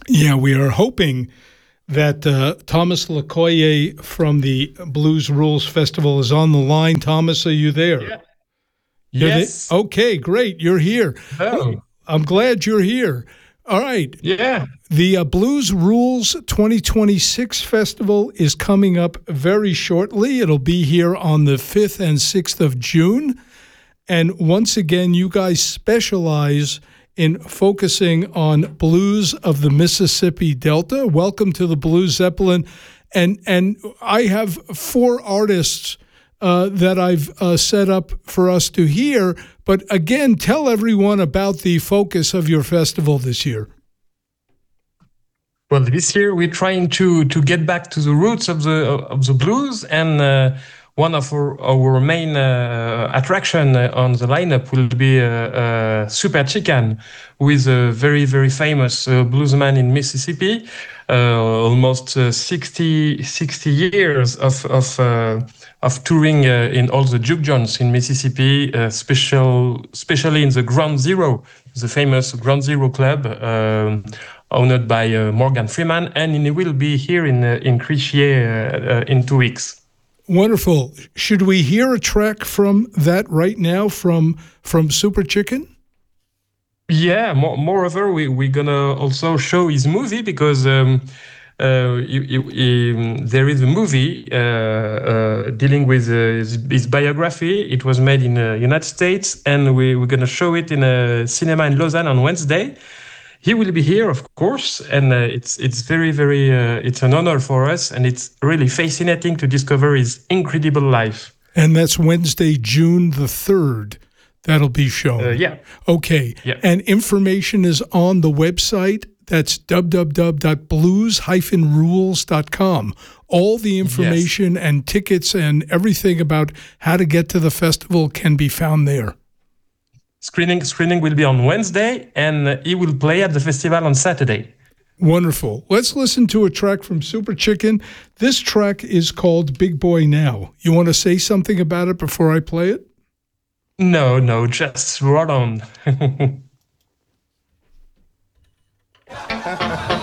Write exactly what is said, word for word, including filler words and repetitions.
Yeah, we are hoping that uh, Thomas Lecoyer from the Blues Rules Festival is on the line. Thomas, are you there? Yeah. You're the- Yes. okay, great. You're here. Oh, I'm glad you're here. All right. yeah. The uh, Blues Rules twenty twenty-six Festival is coming up very shortly. It'll be here on the fifth and sixth of June. And once again, you guys specialize in focusing on blues of the Mississippi Delta. Welcome to the Blues Zeppelin. And and I have four artists uh, that I've uh, set up for us to hear. But again, tell everyone about the focus of your festival this year. Well, this year we're trying to to get back to the roots of the of the blues, and uh, one of our, our main uh, attraction on the lineup will be uh, uh, Super Chicken, who is a very very famous uh, bluesman in Mississippi. Uh, almost uh, sixty, sixty years of of uh, of touring uh, in all the juke joints in Mississippi, uh, special especially in the Ground Zero, the famous Ground Zero Club. Um, owned by uh, Morgan Freeman, and he will be here in uh, in Crichier uh, uh, in two weeks. Wonderful. Should we hear a track from that right now from from Super Chicken? Yeah. More, moreover, we we're gonna also show his movie because um, uh, he, he, he, there is a movie uh, uh, dealing with uh, his, his biography. It was made in the United States, and we, we're gonna show it in a cinema in Lausanne on Wednesday. He will be here, of course, and uh, it's it's very, very, uh, it's an honor for us, and it's really fascinating to discover his incredible life. And that's Wednesday, June the third, that'll be shown. Uh, yeah. Okay. Yeah. And information is on the website. That's w w w dot blues dash rules dot com. All the information Yes. and tickets and everything about how to get to the festival can be found there. Screening screening will be on Wednesday, and uh, he will play at the festival on Saturday. Wonderful. Let's listen to a track from Super Chicken. This track is called Big Boy Now. You want to say something about it before I play it? No, no, just roll on.